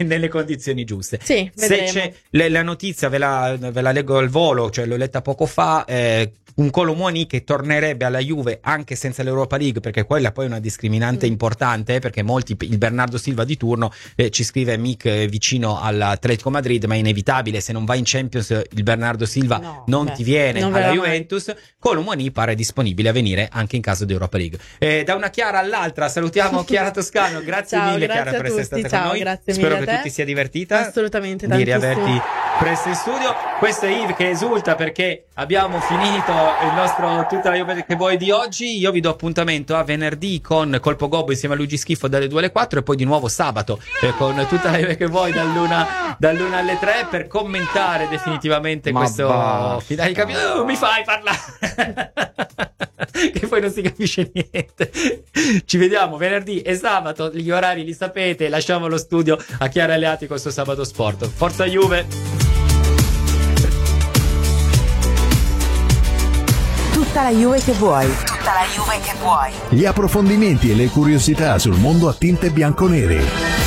nelle condizioni giuste. Sì, se c'è la notizia, ve la leggo al volo, cioè l'ho letta poco fa, un Kolo Muani che tornerebbe alla Juve anche senza l'Europa League, perché quella poi è una discriminante importante, perché molti, il Bernardo Silva di turno ci scrive Mick vicino all'Atletico Madrid, ma è inevitabile, se non va in Champions il Bernardo Silva ti viene alla Juventus. Kolo Muani pare disponibile a venire anche in caso di Europa League. Da una Chiara all'altra salutiamo Chiara Toscano, grazie mille Chiara per essere stata con noi, spero che tu ti sia divertita assolutamente di riaverti presto in studio. Questo è Yves che esulta perché abbiamo finito il nostro Tutta la Juve che vuoi di oggi. Io vi do appuntamento a venerdì con Colpo Gobbo insieme a Luigi Schifo dalle 2 alle 4 e poi di nuovo sabato con Tutta la Juve che vuoi dall'1 alle 3 per commentare definitivamente questo finale di campionato. Mi fai parlare che poi non si capisce niente. Ci vediamo venerdì e sabato, gli orari li sapete, lasciamo lo studio a Chiara Alleati con il suo Sabato Sport. Forza Juve! Tutta la Juve che vuoi. Tutta la Juve che vuoi. Gli approfondimenti e le curiosità sul mondo a tinte bianconere.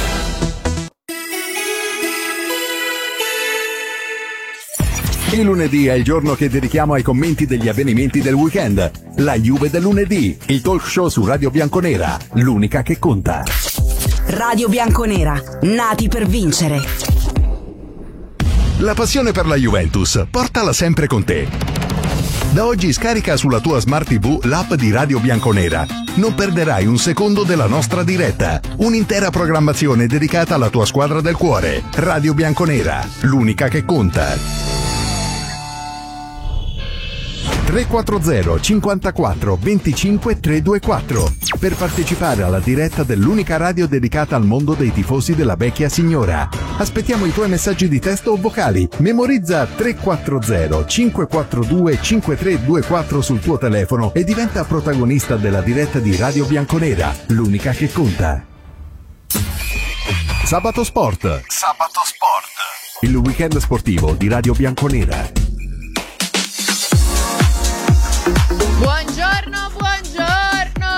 Il lunedì è il giorno che dedichiamo ai commenti degli avvenimenti del weekend. La Juve del lunedì, il talk show su Radio Bianconera, l'unica che conta. Radio Bianconera, nati per vincere. La passione per la Juventus, portala sempre con te. Da oggi scarica sulla tua Smart TV l'app di Radio Bianconera. Non perderai un secondo della nostra diretta. Un'intera programmazione dedicata alla tua squadra del cuore. Radio Bianconera, l'unica che conta. 340 54 25 324 per partecipare alla diretta dell'unica radio dedicata al mondo dei tifosi della vecchia signora. Aspettiamo i tuoi messaggi di testo o vocali. Memorizza 340 542 5324 sul tuo telefono e diventa protagonista della diretta di Radio Bianconera, l'unica che conta. Sabato Sport. Sabato Sport. Il weekend sportivo di Radio Bianconera. Buongiorno, buongiorno.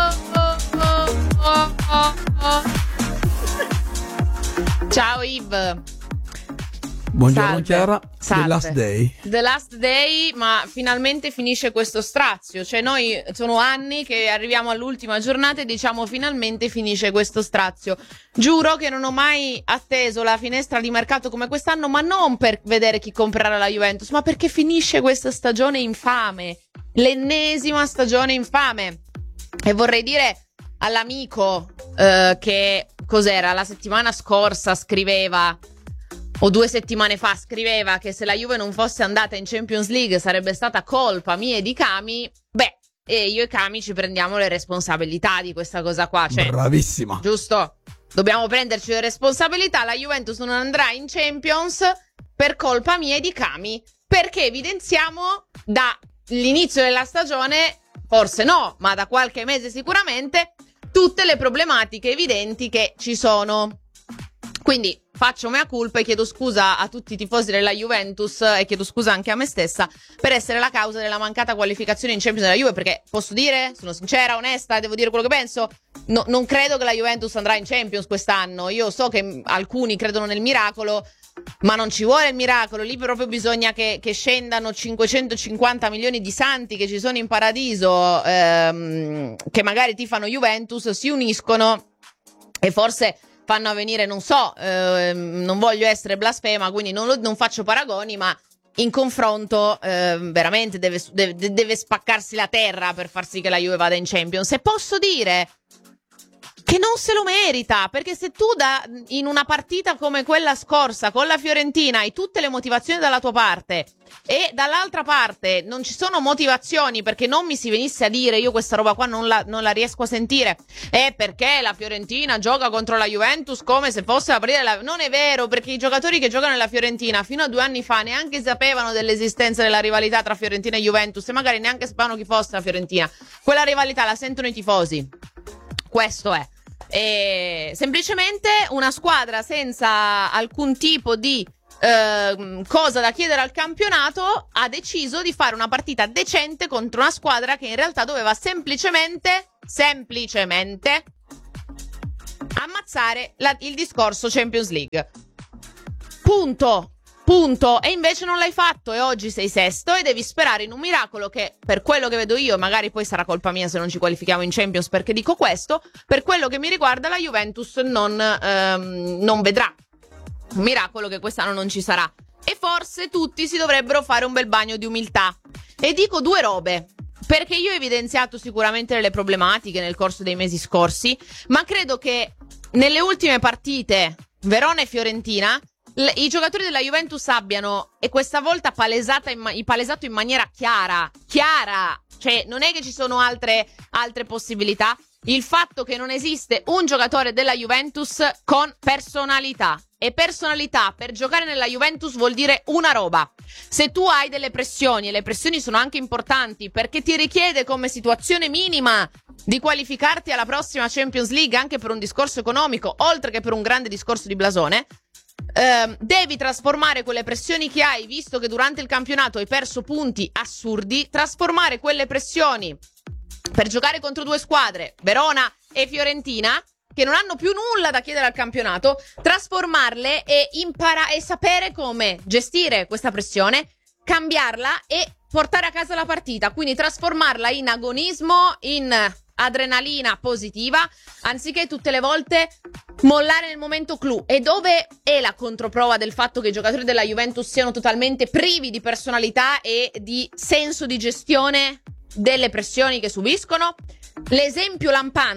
Ciao Yves. Buongiorno. Salve. Chiara. Salve. The Last Day. The Last Day, ma finalmente finisce questo strazio. Cioè noi sono anni che arriviamo all'ultima giornata e diciamo finalmente finisce questo strazio. Giuro che non ho mai atteso la finestra di mercato come quest'anno, ma non per vedere chi comprerà la Juventus, ma perché finisce questa stagione infame. L'ennesima stagione infame. E vorrei dire all'amico che cos'era la settimana scorsa scriveva, o 2 settimane fa scriveva, che se la Juve non fosse andata in Champions League sarebbe stata colpa mia e di Cami. E io e Cami ci prendiamo le responsabilità di questa cosa qua, cioè, bravissima, giusto? Dobbiamo prenderci le responsabilità. La Juventus non andrà in Champions per colpa mia e di Cami, perché evidenziamo dall'inizio della stagione, forse no, ma da qualche mese sicuramente, tutte le problematiche evidenti che ci sono. Quindi faccio mea culpa e chiedo scusa a tutti i tifosi della Juventus e chiedo scusa anche a me stessa per essere la causa della mancata qualificazione in Champions della Juve, perché posso dire, sono sincera, onesta, devo dire quello che penso, non credo che la Juventus andrà in Champions quest'anno. Io so che alcuni credono nel miracolo, ma non ci vuole il miracolo, lì proprio bisogna che scendano 550 milioni di santi che ci sono in paradiso, che magari tifano Juventus, si uniscono e forse fanno avvenire, non so, non voglio essere blasfema, quindi non faccio paragoni, ma in confronto veramente deve spaccarsi la terra per far sì che la Juve vada in Champions. E posso dire che non se lo merita, perché se tu in una partita come quella scorsa con la Fiorentina hai tutte le motivazioni dalla tua parte e dall'altra parte non ci sono motivazioni, perché non mi si venisse a dire, io questa roba qua non la riesco a sentire, è perché la Fiorentina gioca contro la Juventus come se fosse la partita non è vero, perché i giocatori che giocano nella Fiorentina fino a 2 anni fa neanche sapevano dell'esistenza della rivalità tra Fiorentina e Juventus e magari neanche sapevano chi fosse la Fiorentina. Quella rivalità la sentono i tifosi, questo è. E semplicemente una squadra senza alcun tipo di cosa da chiedere al campionato ha deciso di fare una partita decente contro una squadra che in realtà doveva semplicemente ammazzare il discorso Champions League. Punto. E invece non l'hai fatto e oggi sei sesto e devi sperare in un miracolo che, per quello che vedo io, magari poi sarà colpa mia se non ci qualifichiamo in Champions perché dico questo, per quello che mi riguarda la Juventus non vedrà. Un miracolo che quest'anno non ci sarà. E forse tutti si dovrebbero fare un bel bagno di umiltà. E dico due robe, perché io ho evidenziato sicuramente le problematiche nel corso dei mesi scorsi, ma credo che nelle ultime partite, Verona e Fiorentina, i giocatori della Juventus abbiano, e questa volta palesato in maniera chiara, cioè non è che ci sono altre possibilità, il fatto che non esiste un giocatore della Juventus con personalità. E personalità per giocare nella Juventus vuol dire una roba: se tu hai delle pressioni, e le pressioni sono anche importanti perché ti richiede come situazione minima di qualificarti alla prossima Champions League, anche per un discorso economico oltre che per un grande discorso di blasone, devi trasformare quelle pressioni che hai, visto che durante il campionato hai perso punti assurdi, trasformare quelle pressioni per giocare contro due squadre, Verona e Fiorentina, che non hanno più nulla da chiedere al campionato, trasformarle e sapere come gestire questa pressione, cambiarla e portare a casa la partita, quindi trasformarla in agonismo, in adrenalina positiva, anziché tutte le volte mollare nel momento clou. E dove è la controprova del fatto che i giocatori della Juventus siano totalmente privi di personalità e di senso di gestione delle pressioni che subiscono? Gli esempi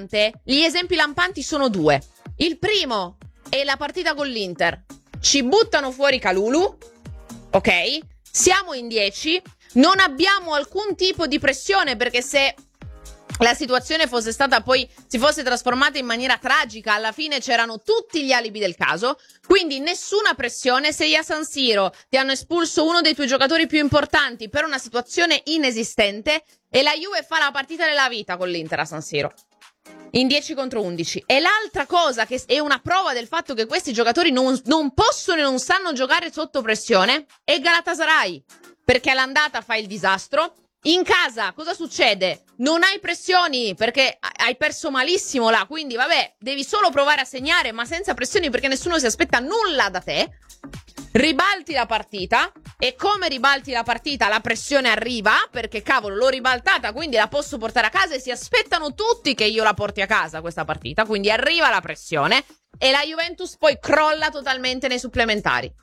lampanti sono due. Il primo è la partita con l'Inter. Ci buttano fuori Kalulu, ok? Siamo in 10, non abbiamo alcun tipo di pressione, perché se la situazione si fosse trasformata in maniera tragica, alla fine c'erano tutti gli alibi del caso, quindi nessuna pressione. Sei a San Siro, ti hanno espulso uno dei tuoi giocatori più importanti per una situazione inesistente e la Juve fa la partita della vita con l'Inter a San Siro in 10 contro 11. E l'altra cosa che è una prova del fatto che questi giocatori non possono e non sanno giocare sotto pressione è Galatasaray, perché all'andata fa il disastro. In casa cosa succede? Non hai pressioni perché hai perso malissimo là, quindi vabbè, devi solo provare a segnare, ma senza pressioni perché nessuno si aspetta nulla da te. Ribalti la partita, e come ribalti la partita la pressione arriva, perché cavolo l'ho ribaltata, quindi la posso portare a casa, e si aspettano tutti che io la porti a casa questa partita, quindi arriva la pressione e la Juventus poi crolla totalmente nei supplementari,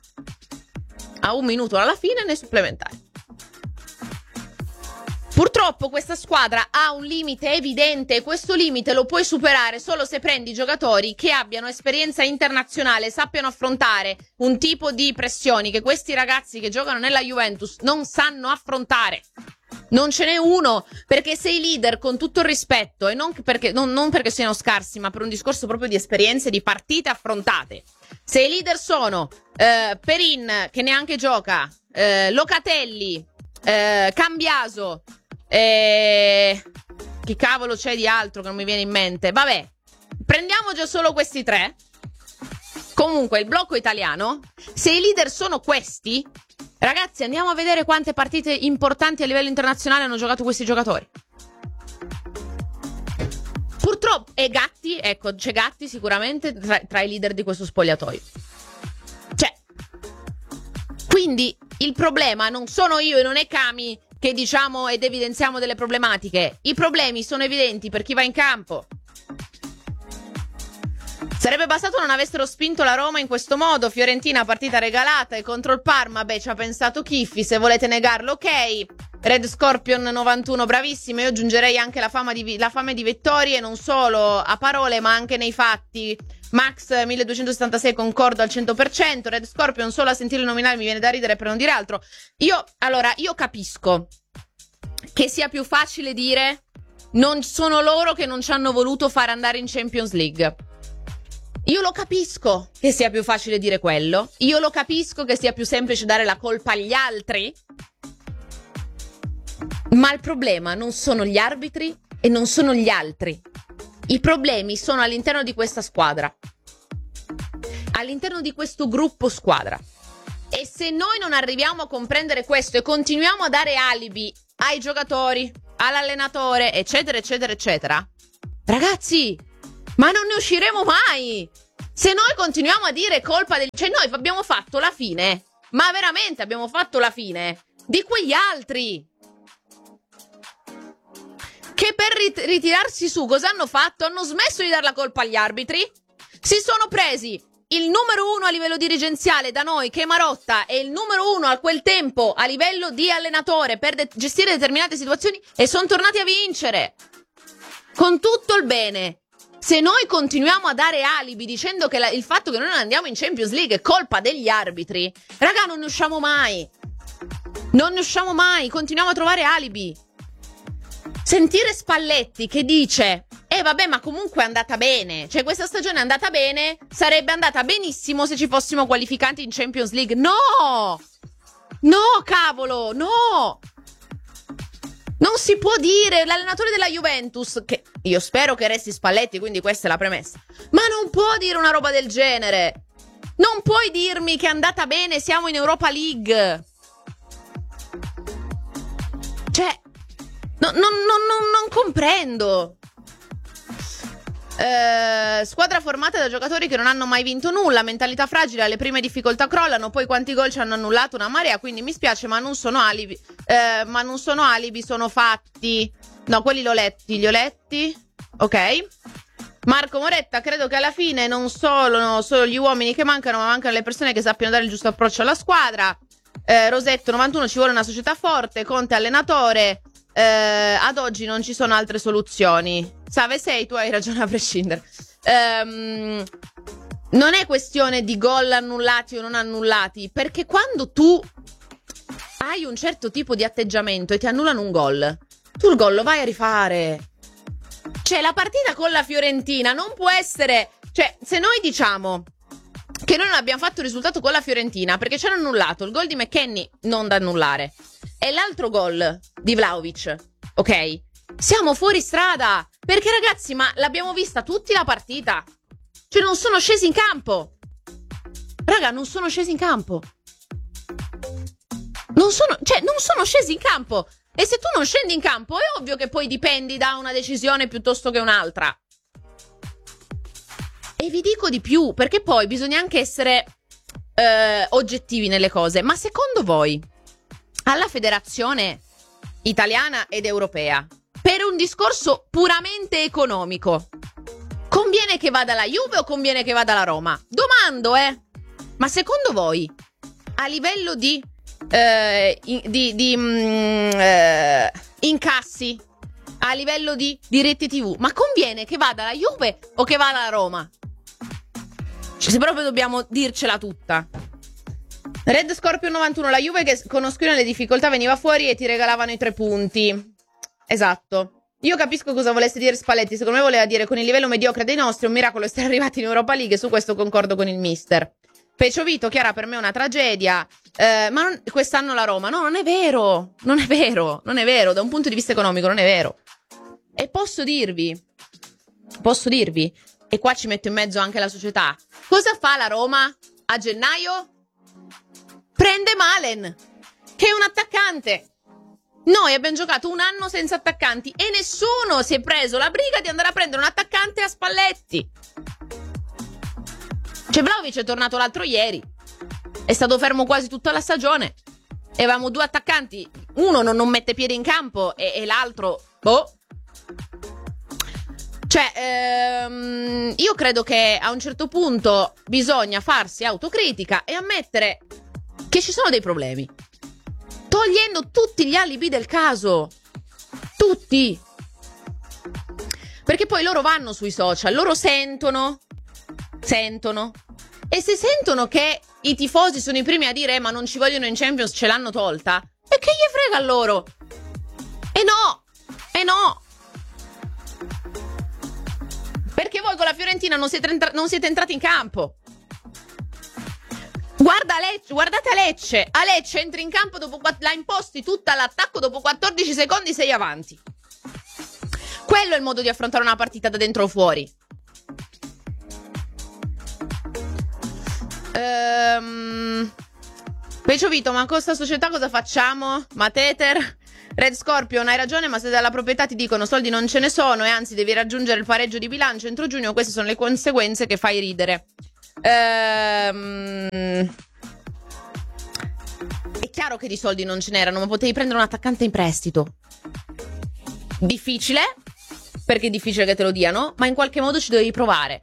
a 1 minuto alla fine nei supplementari. Purtroppo questa squadra ha un limite evidente, e questo limite lo puoi superare solo se prendi giocatori che abbiano esperienza internazionale, sappiano affrontare un tipo di pressioni che questi ragazzi che giocano nella Juventus non sanno affrontare. Non ce n'è uno, perché sei leader, con tutto il rispetto, e non perché siano scarsi, ma per un discorso proprio di esperienze, di partite affrontate. Se i leader sono Perin, che neanche gioca, Locatelli, Cambiaso, chi cavolo c'è di altro che non mi viene in mente? Vabbè, prendiamo già solo questi tre. Comunque il blocco italiano, se i leader sono questi, ragazzi, andiamo a vedere quante partite importanti a livello internazionale hanno giocato questi giocatori. Purtroppo, e Gatti, ecco, c'è Gatti sicuramente tra i leader di questo spogliatoio. Cioè, quindi il problema non sono io e non è Cami che diciamo ed evidenziamo delle problematiche. I problemi sono evidenti per chi va in campo. Sarebbe bastato non avessero spinto la Roma in questo modo. Fiorentina partita regalata, e contro il Parma, beh, ci ha pensato Chiffi, se volete negarlo ok. Red Scorpion 91, bravissimo. Io aggiungerei anche la fame di vittorie, non solo a parole ma anche nei fatti. Max 1276, concordo al 100%. Red Scorpion, solo a sentirlo nominare mi viene da ridere, per non dire altro. Io capisco che sia più facile dire non sono loro che non ci hanno voluto fare andare in Champions League. Io lo capisco che sia più facile dire quello. Io lo capisco che sia più semplice dare la colpa agli altri. Ma il problema non sono gli arbitri e non sono gli altri. I problemi sono all'interno di questa squadra, all'interno di questo gruppo squadra. E se noi non arriviamo a comprendere questo e continuiamo a dare alibi ai giocatori, all'allenatore, eccetera, eccetera, eccetera, ragazzi, Ma non ne usciremo mai. Se noi continuiamo a dire colpa del... Cioè noi abbiamo fatto la fine, ma veramente abbiamo fatto la fine di quegli altri che per ritirarsi su cosa hanno fatto? Hanno smesso di dare la colpa agli arbitri, si sono presi il numero 1 a livello dirigenziale da noi, che è Marotta, e il numero 1 a quel tempo a livello di allenatore per gestire determinate situazioni, e sono tornati a vincere con tutto il bene. Se noi continuiamo a dare alibi dicendo che il fatto che noi non andiamo in Champions League è colpa degli arbitri, raga, non ne usciamo mai. Non ne usciamo mai, continuiamo a trovare alibi. Sentire Spalletti che dice vabbè, ma comunque è andata bene, cioè questa stagione è andata bene, sarebbe andata benissimo se ci fossimo qualificati in Champions League. No, cavolo, no, non si può dire. L'allenatore della Juventus, che io spero che resti Spalletti, quindi questa è la premessa, ma non può dire una roba del genere. Non puoi dirmi che è andata bene, siamo in Europa League. Cioè non comprendo. Squadra formata da giocatori che non hanno mai vinto nulla, mentalità fragile, alle prime difficoltà crollano, poi quanti gol ci hanno annullato, una marea, quindi mi spiace, ma non sono alibi. Sono fatti. No, quelli li ho letti. Ok. Marco Moretta, credo che alla fine non sono solo gli uomini che mancano, ma mancano le persone che sappiano dare il giusto approccio alla squadra. Rosetto 91, ci vuole una società forte, Conte allenatore. Ad oggi non ci sono altre soluzioni. Save sei, tu hai ragione a prescindere. Non è questione di gol annullati o non annullati, perché quando tu hai un certo tipo di atteggiamento e ti annullano un gol, tu il gol lo vai a rifare. Cioè la partita con la Fiorentina non può essere... Cioè se noi diciamo che noi non abbiamo fatto il risultato con la Fiorentina perché ci hanno annullato il gol di McKennie, non da annullare, e l'altro gol di Vlahovic, ok? Siamo fuori strada, perché ragazzi, ma l'abbiamo vista tutti la partita. Cioè non sono scesi in campo. Raga, non sono scesi in campo. Non sono scesi in campo. E se tu non scendi in campo è ovvio che poi dipendi da una decisione piuttosto che un'altra. E vi dico di più, perché poi bisogna anche essere oggettivi nelle cose. Ma secondo voi alla federazione italiana ed europea, per un discorso puramente economico, conviene che vada la Juve o conviene che vada la Roma? Domando, ma secondo voi a livello di incassi, a livello di diritti TV, ma conviene che vada la Juve o che vada la Roma? Cioè, se proprio dobbiamo dircela tutta. Red Scorpion 91, la Juve che con Ospina le difficoltà veniva fuori e ti regalavano i 3 punti. Esatto. Io capisco cosa volesse dire Spalletti, secondo me voleva dire con il livello mediocre dei nostri un miracolo essere arrivati in Europa League, e su questo concordo con il mister. Pecciovito, Chiara, per me è una tragedia, ma quest'anno la Roma, no, non è vero, da un punto di vista economico non è vero. E posso dirvi, e qua ci metto in mezzo anche la società, cosa fa la Roma a gennaio? Prende Malen, che è un attaccante. Noi abbiamo giocato un anno senza attaccanti e nessuno si è preso la briga di andare a prendere un attaccante a Spalletti. Cioè Vlahovic è tornato l'altro ieri, è stato fermo quasi tutta la stagione, e avevamo 2 attaccanti, uno non mette piede in campo e l'altro boh. Cioè io credo che a un certo punto bisogna farsi autocritica e ammettere che ci sono dei problemi, togliendo tutti gli alibi del caso, tutti, perché poi loro vanno sui social, loro sentono, e se sentono che i tifosi sono i primi a dire ma non ci vogliono in Champions, ce l'hanno tolta, e che gli frega a loro? E no, perché voi con la Fiorentina non siete entrati in campo. Guardate Lecce. A Lecce entri in campo, la imposti tutta all'attacco, dopo 14 secondi sei avanti. Quello è il modo di affrontare una partita da dentro o fuori. Pecio Vito, ma con questa società cosa facciamo? Ma Teter Red Scorpion, hai ragione, ma se dalla proprietà ti dicono soldi non ce ne sono e anzi devi raggiungere il pareggio di bilancio entro giugno, queste sono le conseguenze che fai ridere. È chiaro che di soldi non ce n'erano, ma potevi prendere un attaccante in prestito. Difficile, perché è difficile che te lo diano, ma in qualche modo ci dovevi provare.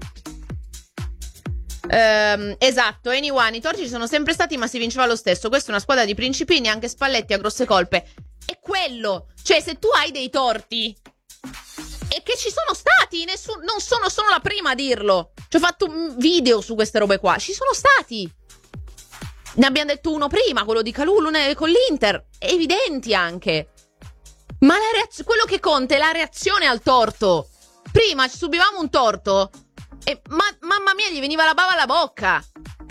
Esatto, anyone, i torti ci sono sempre stati, ma si vinceva lo stesso. Questa è una squadra di principini, anche Spalletti ha grosse colpe. È quello, cioè se tu hai dei torti, e che ci sono stati, non sono la prima a dirlo. Ci ho fatto un video su queste robe qua, ci sono stati. Ne abbiamo detto uno prima, quello di Kalulu con l'Inter, evidenti anche. Ma quello che conta è la reazione al torto. Prima ci subivamo un torto e mamma mia, gli veniva la bava alla bocca.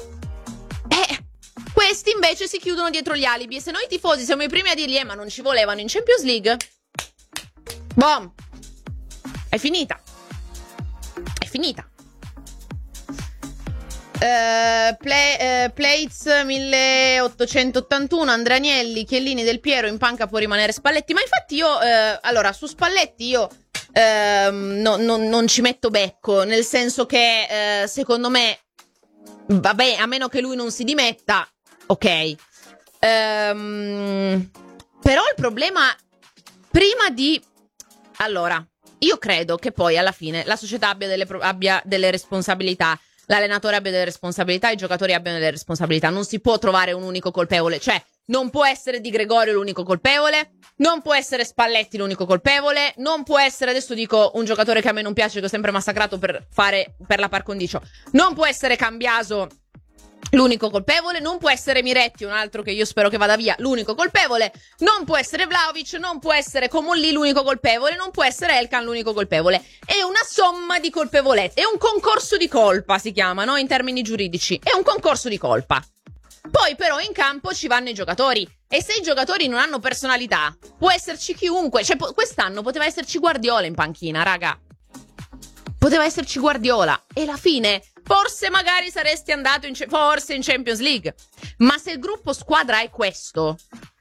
Questi invece si chiudono dietro gli alibi. E se noi tifosi siamo i primi a dirgli ma non ci volevano in Champions League, boom, è finita. È finita. Plates 1881, Andrea Agnelli, Chiellini, Del Piero, in panca può rimanere Spalletti. Ma infatti io allora su Spalletti io non ci metto becco, nel senso che secondo me, vabbè, a meno che lui non si dimetta, ok. Però il problema allora, io credo che poi alla fine la società abbia delle responsabilità. L'allenatore abbia delle responsabilità, i giocatori abbiano delle responsabilità. Non si può trovare un unico colpevole. Cioè, non può essere Di Gregorio l'unico colpevole, non può essere Spalletti l'unico colpevole, non può essere, adesso dico un giocatore che a me non piace, che ho sempre massacrato per la par condicio, non può essere Cambiaso l'unico colpevole, non può essere Miretti, un altro che io spero che vada via, l'unico colpevole, non può essere Vlahovic, non può essere Comolli l'unico colpevole, non può essere Elkan l'unico colpevole. È una somma di colpevolezze, è un concorso di colpa, si chiama, no? In termini giuridici, è un concorso di colpa. Poi però in campo ci vanno i giocatori, e se i giocatori non hanno personalità, può esserci chiunque, cioè quest'anno poteva esserci Guardiola in panchina, raga. Poteva esserci Guardiola, e alla fine forse magari saresti andato in Champions League. Ma se il gruppo squadra è questo,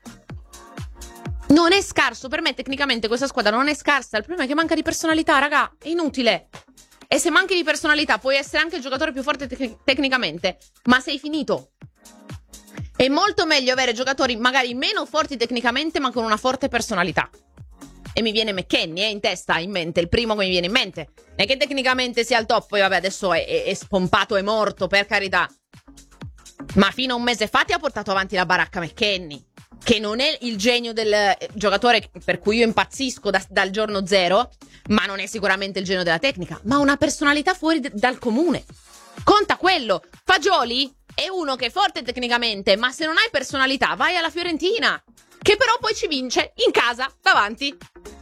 non è scarso. Per me tecnicamente questa squadra non è scarsa. Il problema è che manca di personalità, raga. È inutile. E se manchi di personalità puoi essere anche il giocatore più forte tecnicamente, ma sei finito. È molto meglio avere giocatori magari meno forti tecnicamente ma con una forte personalità. E mi viene McKennie in testa, in mente, il primo che mi viene in mente. E che tecnicamente sia al top, poi vabbè adesso è spompato, è morto, per carità. Ma fino a un mese fa ti ha portato avanti la baracca McKennie, che non è il genio del giocatore per cui io impazzisco dal giorno zero, ma non è sicuramente il genio della tecnica, ma una personalità fuori dal comune. Conta quello. Fagioli è uno che è forte tecnicamente, ma se non hai personalità vai alla Fiorentina, che però poi ci vince in casa, davanti,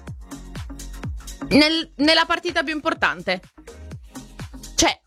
nella partita più importante. Cioè,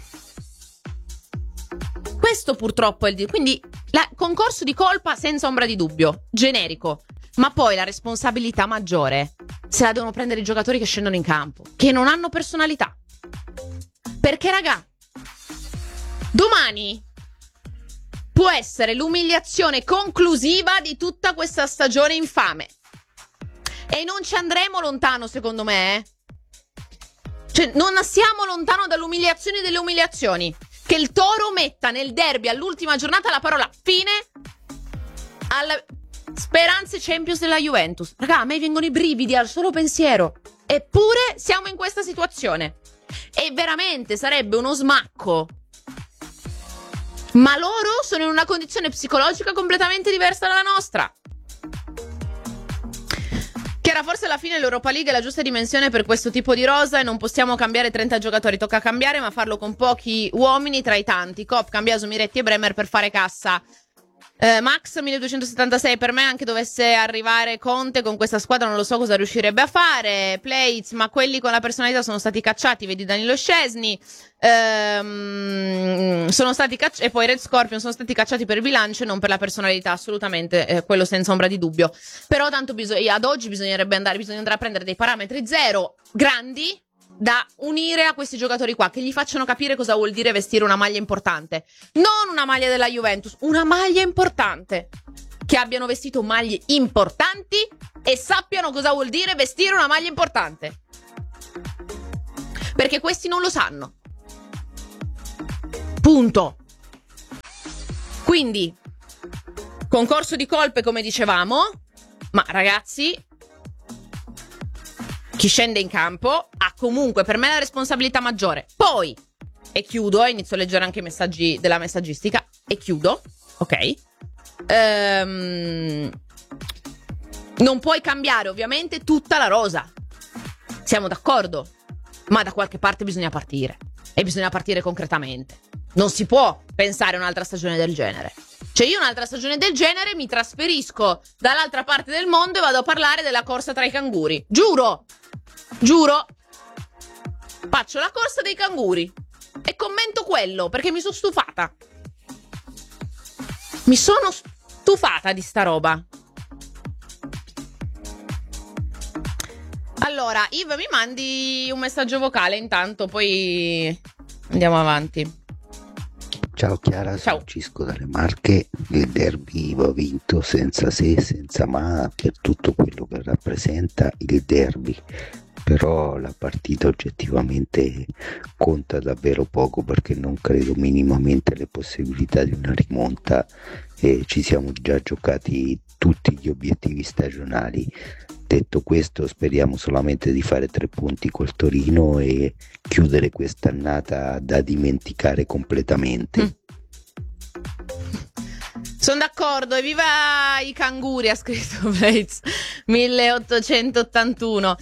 questo purtroppo è quindi concorso di colpa senza ombra di dubbio, generico. Ma poi la responsabilità maggiore se la devono prendere i giocatori che scendono in campo, che non hanno personalità. Perché raga, domani può essere l'umiliazione conclusiva di tutta questa stagione infame. E non ci andremo lontano, secondo me. Cioè, non siamo lontano dall'umiliazione delle umiliazioni. Che il Toro metta nel derby all'ultima giornata la parola fine alle speranze Champions della Juventus. Raga, a me vengono i brividi al solo pensiero. Eppure siamo in questa situazione. E veramente sarebbe uno smacco. Ma loro sono in una condizione psicologica completamente diversa dalla nostra. Chiara, forse alla fine l'Europa League è la giusta dimensione per questo tipo di rosa e non possiamo cambiare 30 giocatori. Tocca cambiare, ma farlo con pochi uomini tra i tanti. Kopp, Cambiaso, Miretti e Bremer per fare cassa. Max 1276, per me anche dovesse arrivare Conte con questa squadra non lo so cosa riuscirebbe a fare. Plates, ma quelli con la personalità sono stati cacciati, vedi Danilo Scesni, sono stati cacciati, e poi Red Scorpion sono stati cacciati per il bilancio e non per la personalità, assolutamente, quello senza ombra di dubbio. Però tanto ad oggi bisogna andare a prendere dei parametri zero grandi da unire a questi giocatori qua, che gli facciano capire cosa vuol dire vestire una maglia importante. Non una maglia della Juventus, una maglia importante. che abbiano vestito maglie importanti e sappiano cosa vuol dire vestire una maglia importante. Perché questi non lo sanno. Punto. Quindi, concorso di colpe come dicevamo, ma ragazzi, chi scende in campo ha comunque per me la responsabilità maggiore. Poi, e chiudo, inizio a leggere anche i messaggi della messaggistica, e chiudo, ok? Non puoi cambiare ovviamente tutta la rosa, siamo d'accordo, ma da qualche parte bisogna partire, e bisogna partire concretamente. Non si può pensare a un'altra stagione del genere. Cioè io un'altra stagione del genere mi trasferisco dall'altra parte del mondo e vado a parlare della corsa tra i canguri. Giuro, faccio la corsa dei canguri e commento quello, perché mi sono stufata. Mi sono stufata di sta roba. Allora, Yves, mi mandi un messaggio vocale intanto, poi andiamo avanti. Ciao Chiara, Ciao. sono Cisco dalle Marche. Il derby va vinto senza se, senza ma, per tutto quello che rappresenta il derby. Però la partita oggettivamente conta davvero poco, perché non credo minimamente alle possibilità di una rimonta e ci siamo già giocati tutti gli obiettivi stagionali. Detto questo, speriamo solamente di fare 3 punti col Torino e chiudere quest'annata da dimenticare completamente. Sono d'accordo, e viva i canguri, ha scritto Blades 1881.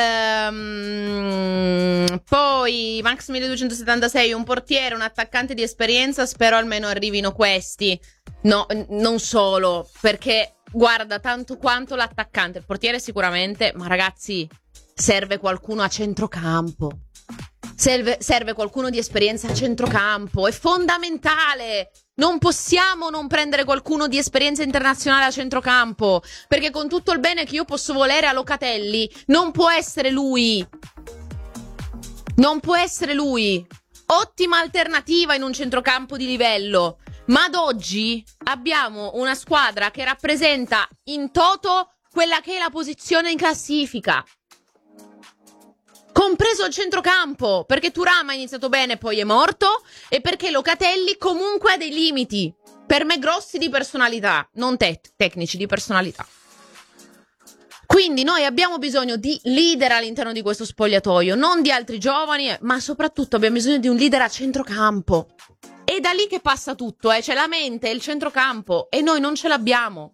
Poi Max 1276, un portiere, un attaccante di esperienza, spero almeno arrivino questi. No, non solo, perché guarda, tanto quanto l'attaccante, il portiere sicuramente, ma ragazzi, serve qualcuno a centrocampo. Serve qualcuno di esperienza a centrocampo, è fondamentale. Non possiamo non prendere qualcuno di esperienza internazionale a centrocampo, perché con tutto il bene che io posso volere a Locatelli, non può essere lui. Non può essere lui. Ottima alternativa in un centrocampo di livello, ma ad oggi abbiamo una squadra che rappresenta in toto quella che è la posizione in classifica, compreso il centrocampo, perché Thuram ha iniziato bene poi è morto, e perché Locatelli comunque ha dei limiti, per me grossi, di personalità, non tecnici, di personalità. Quindi noi abbiamo bisogno di leader all'interno di questo spogliatoio, non di altri giovani, ma soprattutto abbiamo bisogno di un leader a centrocampo. È da lì che passa tutto, c'è la mente e il centrocampo, e noi non ce l'abbiamo.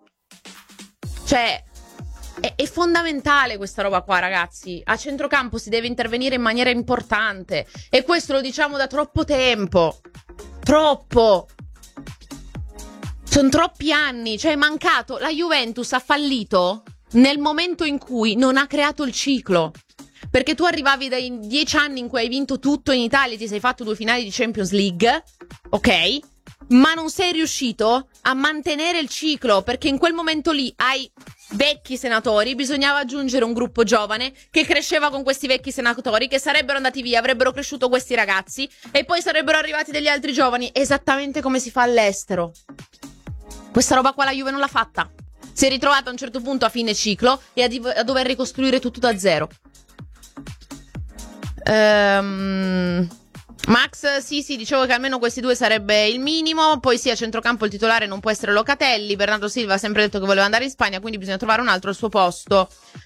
Cioè, è fondamentale questa roba qua, ragazzi. A centrocampo si deve intervenire in maniera importante, e questo lo diciamo da troppo tempo. Troppo. Sono troppi anni. Cioè è mancato. La Juventus ha fallito nel momento in cui non ha creato il ciclo, perché tu arrivavi dai 10 anni in cui hai vinto tutto in Italia, ti sei fatto 2 finali di Champions League, ok? Ma non sei riuscito a mantenere il ciclo, perché in quel momento lì ai vecchi senatori bisognava aggiungere un gruppo giovane che cresceva con questi vecchi senatori, che sarebbero andati via, avrebbero cresciuto questi ragazzi e poi sarebbero arrivati degli altri giovani, esattamente come si fa all'estero. Questa roba qua la Juve non l'ha fatta. Si è ritrovata a un certo punto a fine ciclo e a dover ricostruire tutto da zero. Max, sì, dicevo che almeno questi 2 sarebbe il minimo. Poi sì, a centrocampo il titolare non può essere Locatelli. Bernardo Silva ha sempre detto che voleva andare in Spagna, quindi bisogna trovare un altro al suo posto.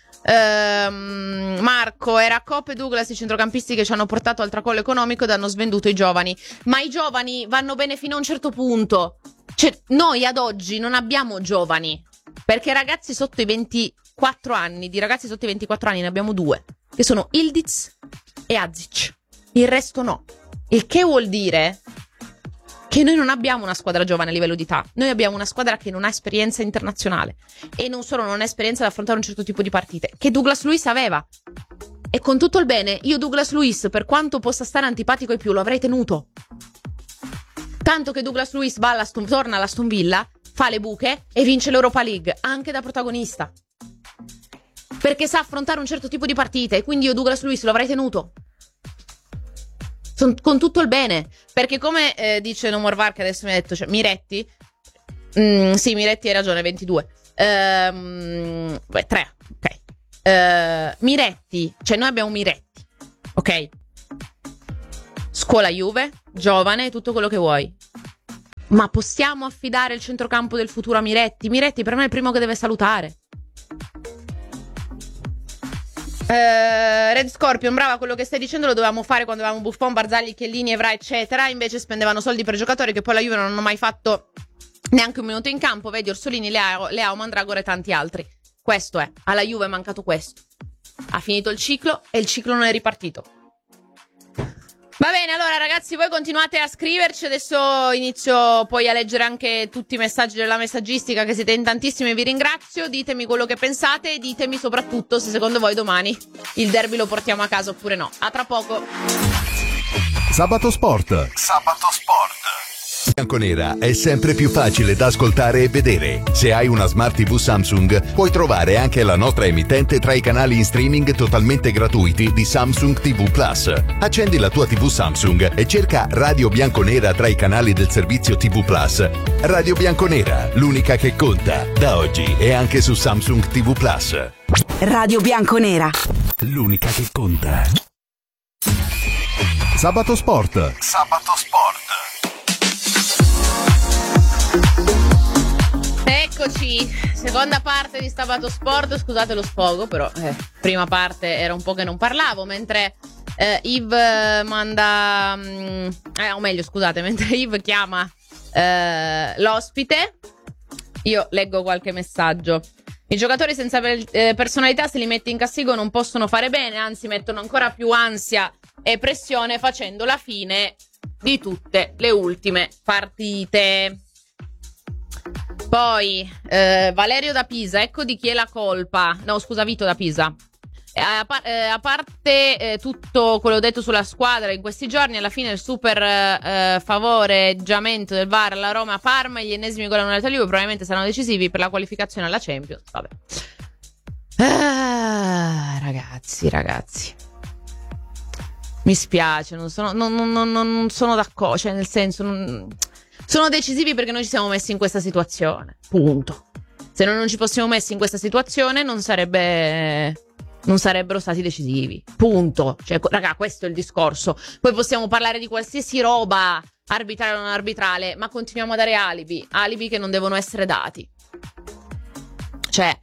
Marco, era Coppe e Douglas i centrocampisti che ci hanno portato al tracollo economico ed hanno svenduto i giovani. Ma i giovani vanno bene fino a un certo punto. Cioè, noi ad oggi non abbiamo giovani, perché ragazzi sotto i 24 anni, di ragazzi sotto i 24 anni ne abbiamo 2, che sono Ildiz e Azic. Il resto no. Il che vuol dire che noi non abbiamo una squadra giovane a livello di età. Noi abbiamo una squadra che non ha esperienza internazionale, e non solo non ha esperienza ad affrontare un certo tipo di partite, che Douglas Luiz aveva. E con tutto il bene, io Douglas Luiz, per quanto possa stare antipatico ai più, lo avrei tenuto. Tanto che Douglas Luiz torna all'Aston Villa, fa le buche e vince l'Europa League, anche da protagonista, perché sa affrontare un certo tipo di partite, e quindi io Douglas Luiz lo avrei tenuto. Con tutto il bene, perché come dice No More VAR, che adesso mi ha detto, cioè Miretti, Sì, Miretti hai ragione, 22. 3, ok. Miretti, cioè noi abbiamo Miretti, ok? Scuola Juve, giovane, tutto quello che vuoi. Ma possiamo affidare il centrocampo del futuro a Miretti? Miretti per me è il primo che deve salutare. Red Scorpion, brava, quello che stai dicendo lo dovevamo fare quando avevamo Buffon, Barzagli, Chiellini, Evra eccetera. Invece spendevano soldi per giocatori che poi la Juve non hanno mai fatto neanche un minuto in campo. Vedi Orsolini, Leao, Mandragora e tanti altri. Questo è, alla Juve è mancato questo. Ha finito il ciclo e il ciclo non è ripartito. Va bene, allora ragazzi, voi continuate a scriverci. Adesso inizio poi a leggere anche tutti i messaggi della messaggistica, che siete in tantissimi e vi ringrazio. Ditemi quello che pensate e ditemi soprattutto se secondo voi domani il derby lo portiamo a casa oppure no. A tra poco. Sabato Sport. Bianconera è sempre più facile da ascoltare e vedere. Se hai una Smart TV Samsung, puoi trovare anche la nostra emittente tra i canali in streaming totalmente gratuiti di Samsung TV Plus. Accendi la tua TV Samsung e cerca Radio Bianconera tra i canali del servizio TV Plus. Radio Bianconera, l'unica che conta, da oggi e anche su Samsung TV Plus. Radio Bianconera. L'unica che conta. Sabato Sport. Eccoci, seconda parte di Sabato Sport. Scusate lo sfogo, però prima parte era un po' che non parlavo. Mentre Yves manda o meglio scusate, mentre Yves chiama l'ospite, io leggo qualche messaggio. I giocatori senza personalità, se li metti in castigo, non possono fare bene, anzi mettono ancora più ansia e pressione, facendo la fine di tutte le ultime partite. Poi Valerio da Pisa, ecco di chi è la colpa. No, scusa, Vito da Pisa. A parte tutto quello detto sulla squadra in questi giorni, alla fine il super favoreggiamento del VAR alla Roma a Parma e gli ennesimi gol annullati alla Juve probabilmente saranno decisivi per la qualificazione alla Champions. Vabbè. Ragazzi. Mi spiace, non sono d'accordo, cioè nel senso sono decisivi perché noi ci siamo messi in questa situazione. Punto. Se noi non ci fossimo messi in questa situazione non sarebbero stati decisivi. Punto. Cioè, raga, questo è il discorso. Poi possiamo parlare di qualsiasi roba, arbitrale o non arbitrale, ma continuiamo a dare alibi che non devono essere dati. Cioè,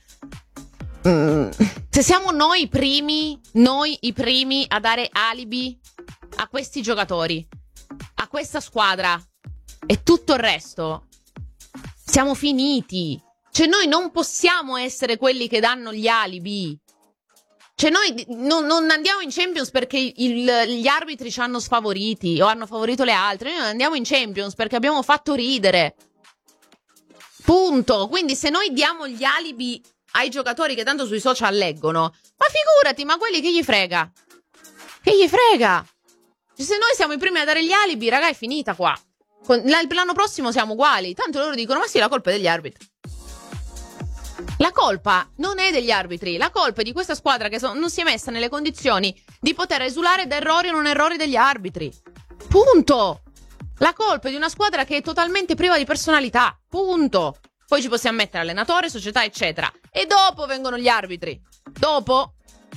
se siamo noi i primi a dare alibi a questi giocatori, a questa squadra e tutto il resto, siamo finiti. Cioè noi non possiamo essere quelli che danno gli alibi. Cioè noi non andiamo in Champions perché gli arbitri ci hanno sfavoriti o hanno favorito le altre. Noi andiamo in Champions perché abbiamo fatto ridere. Punto. Quindi se noi diamo gli alibi ai giocatori che tanto sui social leggono, ma figurati, ma quelli che gli frega? Che gli frega? Cioè, se noi siamo i primi a dare gli alibi, raga, è finita qua. L'anno prossimo siamo uguali. Tanto loro dicono, ma sì, la colpa è degli arbitri. La colpa non è degli arbitri, la colpa è di questa squadra che non si è messa nelle condizioni di poter esulare da errori o non errori degli arbitri. Punto. La colpa è di una squadra che è totalmente priva di personalità. Punto. Poi ci possiamo mettere allenatore, società, eccetera. E dopo vengono gli arbitri. Dopo.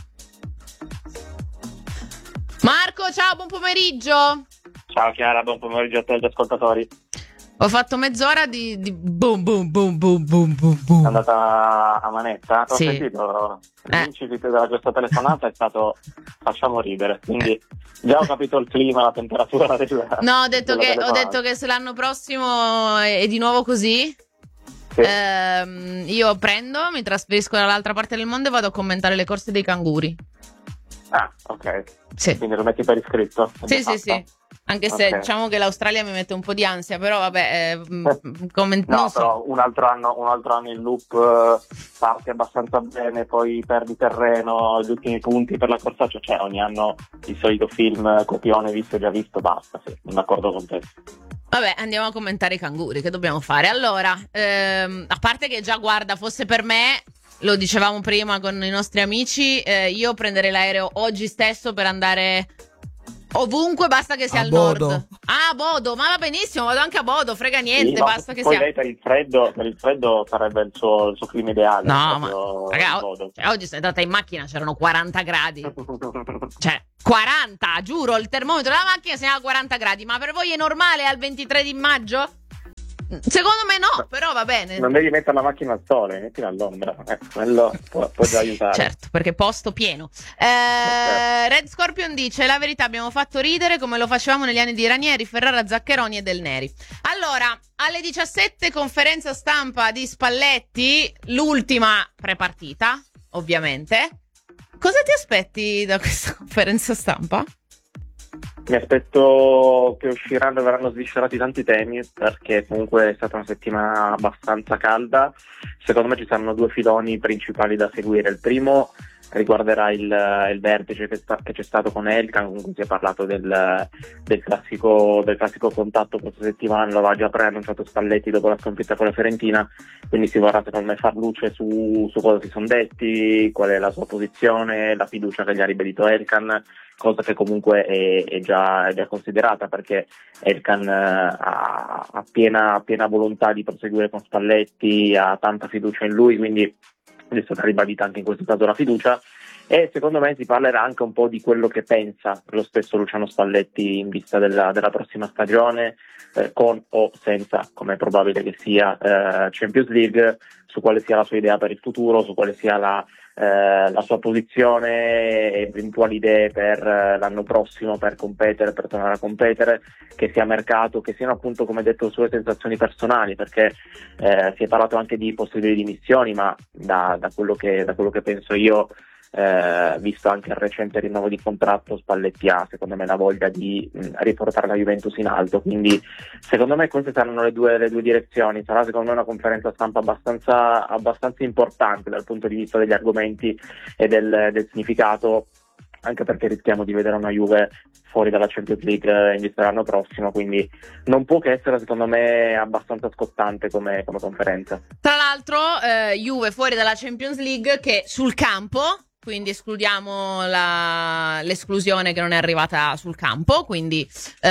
Marco, ciao, buon pomeriggio. Ciao Chiara, buon pomeriggio a te e agli ascoltatori. Ho fatto mezz'ora di boom boom boom boom boom boom boom. È andata a manetta? Ho sì. sentito l'incipit della questa telefonata, è stato facciamo ridere, quindi già ho capito il clima, la temperatura della, no, ho detto che se l'anno prossimo è di nuovo così, sì. Io mi trasferisco dall'altra parte del mondo e vado a commentare le corse dei canguri. Ah, ok. Sì. Quindi lo metti per iscritto? Sì. Anche se diciamo che l'Australia mi mette un po' di ansia, però vabbè, no, non so. però un altro anno il loop parti abbastanza bene, poi perdi terreno, gli ultimi punti per la corsa, cioè ogni anno il solito film copione visto e già visto, basta, sì, sono d'accordo con te. Vabbè, andiamo a commentare i canguri, che dobbiamo fare? Allora, a parte che già, guarda, fosse per me, lo dicevamo prima con i nostri amici, io prenderei l'aereo oggi stesso per andare Ovunque, basta che sia A al Bodo. nord. Ah, Bodo, ma va benissimo, vado anche a Bodo, frega niente, Sì, ma basta che poi sia. lei per il freddo sarebbe il suo clima ideale. No, ma proprio raga, il Bodo. oggi sono entrata in macchina, c'erano 40 gradi. Cioè, 40, giuro, il termometro della macchina segnala 40 gradi. Ma per voi è normale al 23 di maggio? Secondo me no, però va bene. Non devi mettere la macchina al sole, mettila all'ombra. Quello può già aiutare. Certo, perché posto pieno. Red Scorpion dice: la verità, abbiamo fatto ridere come lo facevamo negli anni di Ranieri, Ferrara, Zaccheroni e Del Neri. Allora, alle 17 conferenza stampa di Spalletti, l'ultima prepartita, ovviamente. Cosa ti aspetti da questa conferenza stampa? Mi aspetto che usciranno e verranno sviscerati tanti temi, perché comunque è stata una settimana abbastanza calda. Secondo me ci saranno due filoni principali da seguire. Il primo riguarderà il vertice che c'è stato con Elkann, con cui si è parlato del classico contatto questa settimana. Lo aveva già preannunciato Spalletti dopo la sconfitta con la Fiorentina, quindi si vorrà secondo me far luce su cosa si sono detti, qual è la sua posizione, la fiducia che gli ha ribadito Elkann, cosa che comunque è già considerata, perché Elkann ha piena volontà di proseguire con Spalletti, ha tanta fiducia in lui, quindi è stata ribadita anche in questo caso la fiducia. E secondo me si parlerà anche un po' di quello che pensa lo stesso Luciano Spalletti in vista della prossima stagione, con o senza, come è probabile che sia, Champions League, su quale sia la sua idea per il futuro, su quale sia la sua posizione, eventuali idee per l'anno prossimo, per tornare a competere, che sia mercato, che siano appunto, come detto, sue sensazioni personali, perché si è parlato anche di possibili dimissioni, ma da quello che penso io, visto anche il recente rinnovo di contratto, Spalletti ha secondo me la voglia di riportare la Juventus in alto, quindi secondo me queste saranno le due direzioni. Sarà secondo me una conferenza stampa abbastanza importante dal punto di vista degli argomenti e del significato, anche perché rischiamo di vedere una Juve fuori dalla Champions League in vista dell'anno prossimo, quindi non può che essere secondo me abbastanza scottante come conferenza. Tra l'altro, Juve fuori dalla Champions League, che sul campo, quindi escludiamo l'esclusione che non è arrivata sul campo, quindi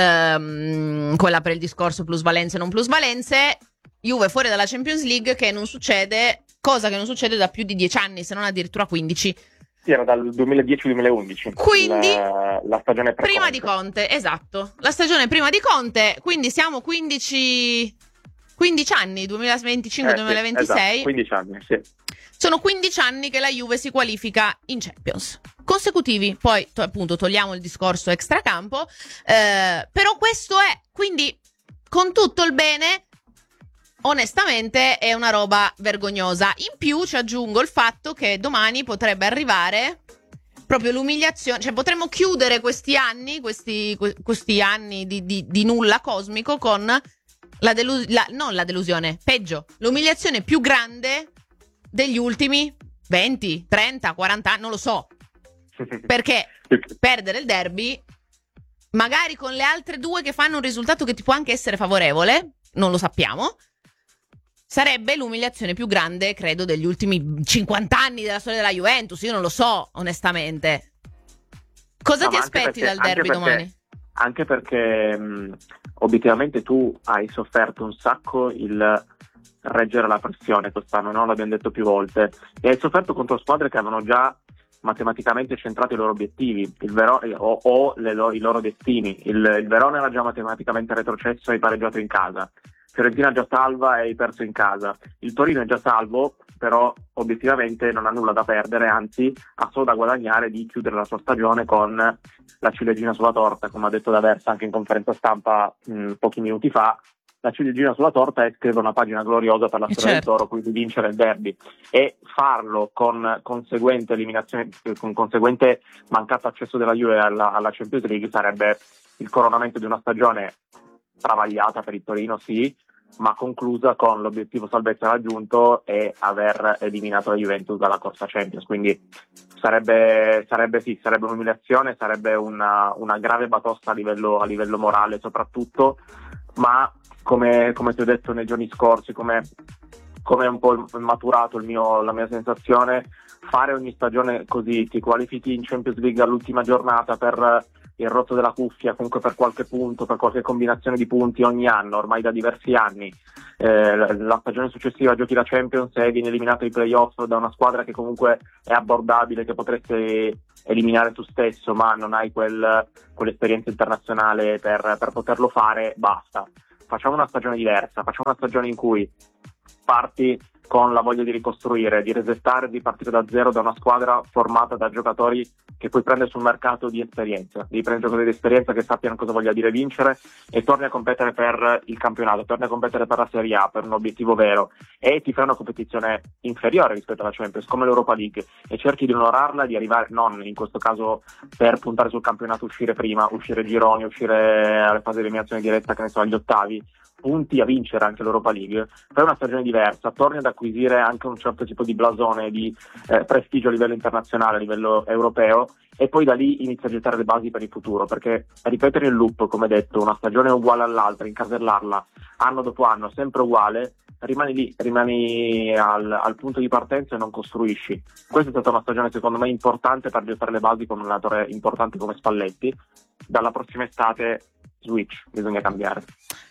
quella per il discorso plusvalenze e non plusvalenze. Juve fuori dalla Champions League, che non succede, cosa che non succede da più di 10 anni, se non addirittura 15. Sì, era dal 2010-2011. Quindi la stagione prima di Conte, esatto. La stagione prima di Conte, quindi siamo 15 anni, 2025-2026. Esatto, 15 anni, sì. Sono 15 anni che la Juve si qualifica in Champions consecutivi. Poi appunto togliamo il discorso extracampo, però questo è, quindi con tutto il bene, onestamente è una roba vergognosa. In più ci aggiungo il fatto che domani potrebbe arrivare proprio l'umiliazione, cioè potremmo chiudere questi anni di nulla cosmico con non la delusione, peggio, l'umiliazione più grande degli ultimi 20, 30, 40 anni, non lo so, perché perdere il derby, magari con le altre due che fanno un risultato che ti può anche essere favorevole, non lo sappiamo, sarebbe l'umiliazione più grande, credo, degli ultimi 50 anni della storia della Juventus. Io non lo so, onestamente. Cosa ti aspetti dal derby domani? Anche perché obiettivamente tu hai sofferto un sacco il reggere la pressione quest'anno, no? L'abbiamo detto più volte, e hai sofferto contro squadre che avevano già matematicamente centrato i loro obiettivi, i loro destini. Il Verona era già matematicamente retrocesso e hai pareggiato in casa. Fiorentina è già salva e hai perso in casa. Il Torino è già salvo, però obiettivamente non ha nulla da perdere, anzi ha solo da guadagnare di chiudere la sua stagione con la ciliegina sulla torta, come ha detto D'Aversa anche in conferenza stampa pochi minuti fa. La ciliegina sulla torta è scrivere una pagina gloriosa per la storia del Toro, quindi vincere il derby, e farlo con conseguente eliminazione, con conseguente mancato accesso della Juve alla Champions League sarebbe il coronamento di una stagione travagliata per il Torino, sì, ma conclusa con l'obiettivo salvezza raggiunto e aver eliminato la Juventus dalla corsa Champions. Quindi sarebbe un'umiliazione, sarebbe una grave batosta a livello morale soprattutto, ma come ti ho detto nei giorni scorsi, come è un po' maturato la mia sensazione, fare ogni stagione così, ti qualifichi in Champions League all'ultima giornata per il rotto della cuffia comunque per qualche punto, per qualche combinazione di punti ogni anno, ormai da diversi anni. La stagione successiva giochi la Champions e viene eliminato ai playoff da una squadra che comunque è abbordabile, che potreste eliminare tu stesso, ma non hai quell'esperienza internazionale per poterlo fare, basta. Facciamo una stagione diversa, facciamo una stagione in cui parti con la voglia di ricostruire, di resettare, di partire da zero da una squadra formata da giocatori che puoi prendere sul mercato di esperienza, devi prendere giocatori di esperienza che sappiano cosa voglia dire vincere e torni a competere per il campionato, torni a competere per la Serie A, per un obiettivo vero, e ti fai una competizione inferiore rispetto alla Champions, come l'Europa League, e cerchi di onorarla, di arrivare, non in questo caso per puntare sul campionato, uscire prima, uscire gironi, uscire alle fasi di eliminazione diretta, che ne so, agli ottavi, punti a vincere anche l'Europa League, fai una stagione diversa, torni ad acquisire anche un certo tipo di blasone, di prestigio a livello internazionale, a livello europeo, e poi da lì inizia a gettare le basi per il futuro, perché ripetere il loop, come detto, una stagione uguale all'altra, incasellarla anno dopo anno, sempre uguale, rimani lì, rimani al punto di partenza e non costruisci. Questa è stata una stagione secondo me importante per gettare le basi con un allenatore importante come Spalletti. Dalla prossima estate switch, bisogna cambiare.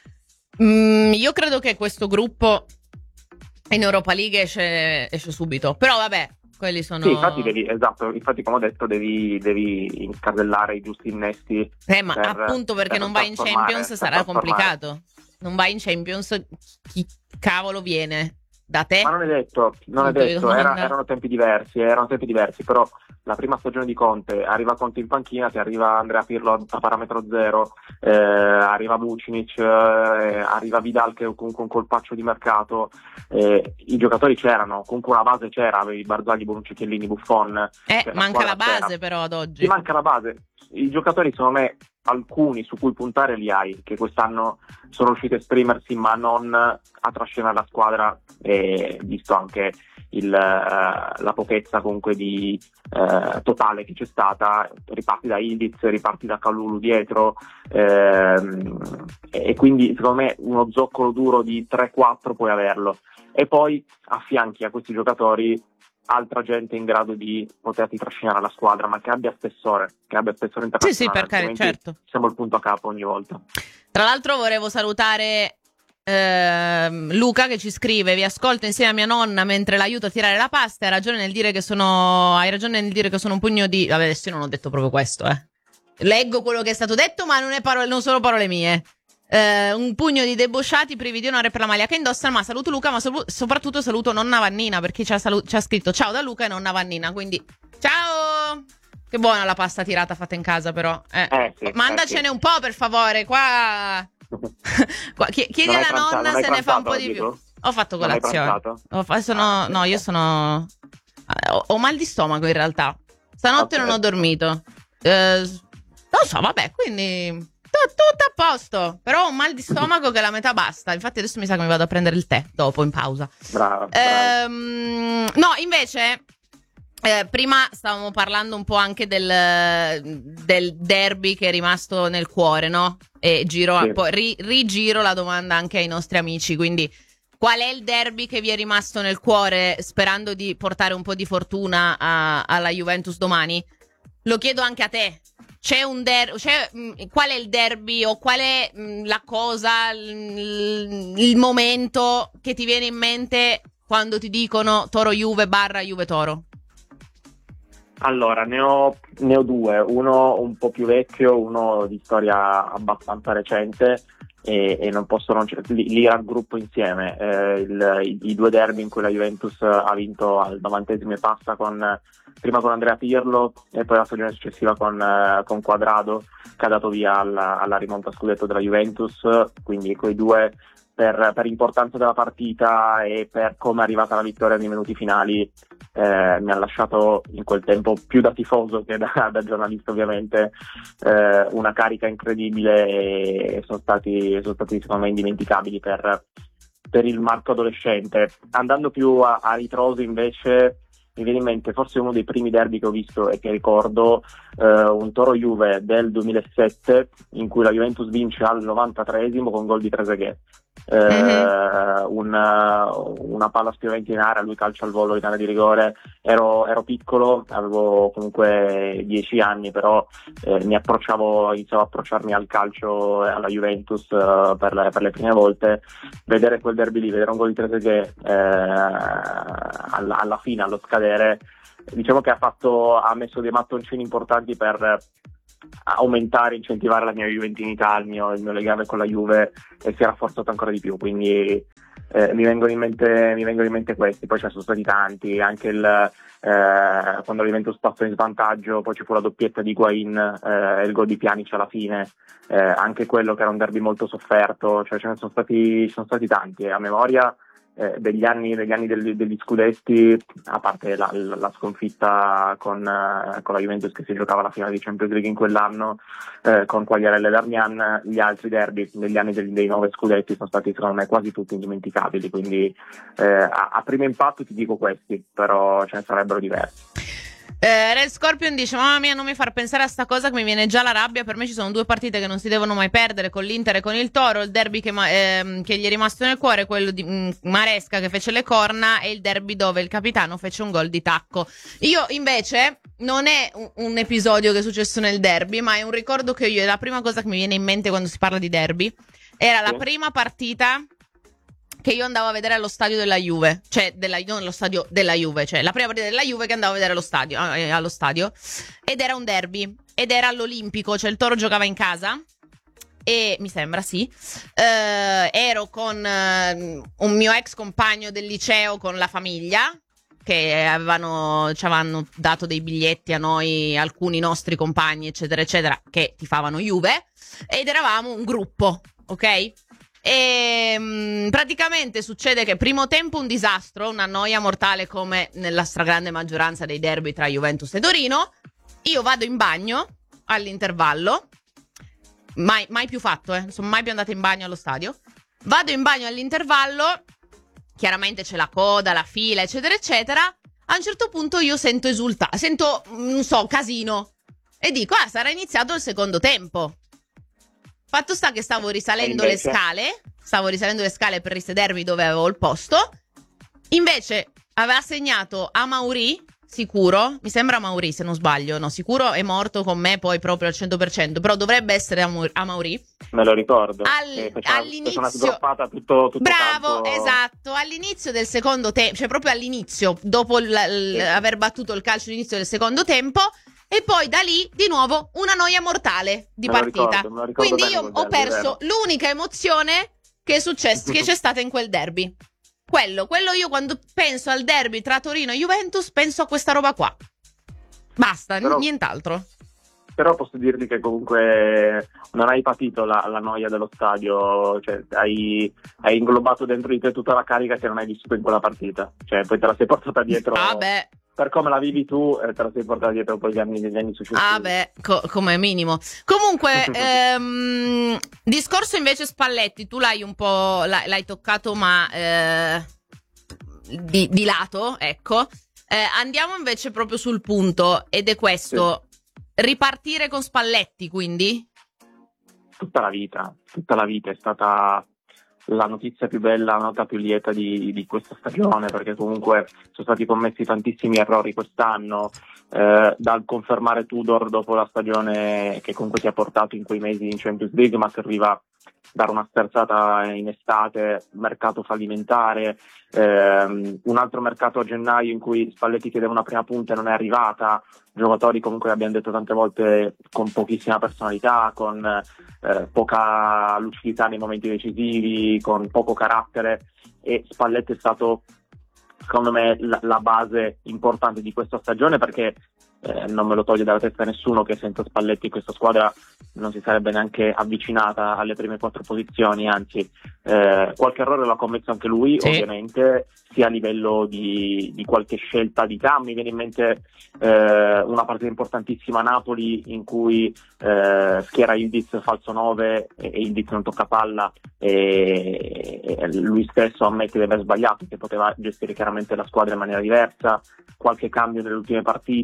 Io credo che questo gruppo in Europa League esce subito, però vabbè, quelli sono... Sì, infatti come ho detto devi incasellare i giusti innesti. Ma appunto perché non vai in Champions sarà complicato. Non vai in Champions, chi cavolo viene? Da te? Ma non è detto, erano tempi diversi, però la prima stagione di Conte, arriva Conte in panchina, ti arriva Andrea Pirlo a parametro zero, arriva Vucinic, arriva Vidal che è comunque un colpaccio di mercato, i giocatori c'erano, comunque una base c'era, avevi Barzagli, Bonucci, Chiellini, Buffon. Manca la base però ad oggi. Ti manca la base. I giocatori secondo me alcuni su cui puntare li hai, che quest'anno sono riusciti a esprimersi ma non a trascinare la squadra, visto anche la pochezza comunque di totale che c'è stata. Riparti da Ildiz, riparti da Kalulu dietro, e quindi secondo me uno zoccolo duro di 3-4 puoi averlo, e poi affianchi a questi giocatori altra gente in grado di poterti trascinare la squadra, ma che abbia spessore internazionale. Sì, perché certo. Siamo il punto a capo ogni volta. Tra l'altro volevo salutare Luca che ci scrive: vi ascolto insieme a mia nonna mentre l'aiuto a tirare la pasta. Hai ragione nel dire che sono un pugno di... Vabbè, adesso io non ho detto proprio questo, leggo quello che è stato detto, ma non sono parole mie. Un pugno di debosciati privi di onore per la maglia che indossano. Ma saluto Luca, ma soprattutto saluto nonna Vannina, perché ci ha scritto ciao da Luca e nonna Vannina, quindi ciao. Che buona la pasta tirata fatta in casa, però sì, mandacene un po' per favore qua. Chiedi alla nonna se ne fa un po' di più. Ho fatto colazione. Ho mal di stomaco in realtà. Stanotte non ho dormito. Non so, vabbè, quindi tutto a posto. Però ho un mal di stomaco che la metà basta. Infatti adesso mi sa che mi vado a prendere il tè dopo in pausa. Brava. No, invece prima stavamo parlando un po' anche del derby che è rimasto nel cuore, no? E poi rigiro la domanda anche ai nostri amici, quindi qual è il derby che vi è rimasto nel cuore, sperando di portare un po' di fortuna alla Juventus domani? Lo chiedo anche a te. Qual è il derby o qual è la cosa, il momento che ti viene in mente quando ti dicono Toro Juve / Juve Toro? Allora, ne ho due, uno un po' più vecchio, uno di storia abbastanza recente, e non posso non li raggruppo insieme. I due derby in cui la Juventus ha vinto al 90esimo e passa, prima con Andrea Pirlo e poi la stagione successiva con Quadrado, che ha dato via alla rimonta scudetto della Juventus. Quindi quei due, per importanza della partita e per come è arrivata la vittoria nei minuti finali, mi ha lasciato in quel tempo, più da tifoso che da giornalista ovviamente, una carica incredibile, e sono stati secondo me indimenticabili per il Marco adolescente. Andando più a ritroso invece, mi viene in mente forse uno dei primi derby che ho visto e che ricordo, un Toro Juve del 2007 in cui la Juventus vince al 93esimo con gol di Trezeguet. una palla spiovente in area, lui calcia al volo in area di rigore. Ero piccolo, avevo comunque 10 anni, però iniziavo a approcciarmi al calcio e alla Juventus per le prime volte. Vedere quel derby lì, vedere un gol di Trezeguet alla fine, allo scadere, diciamo che ha messo dei mattoncini importanti per aumentare, incentivare la mia juventinità, il mio legame con la Juve, e si è rafforzato ancora di più. Quindi mi vengono in mente questi. Poi ce ne sono stati tanti, anche quando la Juventus passò in svantaggio, poi ci fu la doppietta di Higuaín e il gol di Pjanic alla fine, anche quello che era un derby molto sofferto. Cioè ce ne sono stati tanti, a memoria degli anni degli scudetti, a parte la sconfitta con la Juventus che si giocava la finale di Champions League in quell'anno, con Quagliarella e Darmian. Gli altri derby negli anni dei 9 scudetti sono stati secondo me quasi tutti indimenticabili, quindi a primo impatto ti dico questi, però ce ne sarebbero diversi. Red Scorpion dice: mamma mia, non mi far pensare a sta cosa che mi viene già la rabbia. Per me ci sono 2 partite che non si devono mai perdere, con l'Inter e con il Toro. Il derby che gli è rimasto nel cuore è quello di Maresca che fece le corna, e il derby dove il capitano fece un gol di tacco. Io invece non è un episodio che è successo nel derby, ma è un ricordo che io, è la prima cosa che mi viene in mente quando si parla di derby. Era la prima partita che io andavo a vedere allo stadio della Juve, cioè non lo stadio della Juve, cioè la prima partita della Juve che andavo a vedere allo stadio, ed era un derby, ed era all'Olimpico, cioè il Toro giocava in casa, e mi sembra sì, ero con un mio ex compagno del liceo con la famiglia, che ci avevano dato dei biglietti a noi, alcuni nostri compagni eccetera eccetera, che tifavano Juve, ed eravamo un gruppo, ok? E praticamente succede che primo tempo un disastro, una noia mortale come nella stragrande maggioranza dei derby tra Juventus e Torino. Io vado in bagno all'intervallo, mai più fatto, non sono mai più andata in bagno allo stadio. Vado in bagno all'intervallo, chiaramente c'è la coda, la fila eccetera eccetera. A un certo punto io sento non so, casino, e dico sarà iniziato il secondo tempo. Fatto sta che stavo risalendo le scale per risedermi dove avevo il posto. Invece aveva segnato Amaury, sicuro, mi sembra Amaury se non sbaglio, no, sicuro è morto con me poi proprio al 100%, però dovrebbe essere Amaury. Me lo ricordo. All'inizio una sgroppata tutto bravo, campo. Esatto, all'inizio del secondo tempo, cioè proprio all'inizio, dopo aver battuto il calcio all'inizio del secondo tempo. E poi da lì di nuovo una noia mortale di partita. Me lo ricordo Quindi bene io ho perso l'unica emozione che è successa, che c'è stata in quel derby. Quello io quando penso al derby tra Torino e Juventus penso a questa roba qua. Basta, nient'altro. Però posso dirti che comunque non hai patito la noia dello stadio, cioè hai inglobato dentro di te tutta la carica che non hai vissuto in quella partita. Cioè poi te la sei portata dietro. Per come la vivi tu, te la sei portata dietro poi gli anni successivi. Come minimo. Comunque, discorso invece Spalletti, tu l'hai un po' l'hai toccato, ma di lato, ecco. Andiamo invece proprio sul punto, ed è questo. Sì. Ripartire con Spalletti, quindi? Tutta la vita è stata la notizia più bella, la nota più lieta di questa stagione, perché comunque sono stati commessi tantissimi errori quest'anno, dal confermare Tudor dopo la stagione che comunque ti ha portato in quei mesi in Champions League, ma serviva dare una sterzata in estate, mercato fallimentare, un altro mercato a gennaio in cui Spalletti chiedeva una prima punta e non è arrivata, giocatori comunque abbiamo detto tante volte con pochissima personalità, con poca lucidità nei momenti decisivi, con poco carattere, e Spalletti è stato secondo me la base importante di questa stagione, perché non me lo toglie dalla testa nessuno che senza Spalletti questa squadra non si sarebbe neanche avvicinata alle prime 4 posizioni, anzi qualche errore l'ha commesso anche lui, sì. Ovviamente, sia a livello di qualche scelta di cambi. Mi viene in mente una partita importantissima a Napoli in cui schiera Ildiz falso 9 e Ildiz non tocca palla, e lui stesso ammette di aver sbagliato, che poteva gestire chiaramente la squadra in maniera diversa. Qualche cambio nelle ultime partite,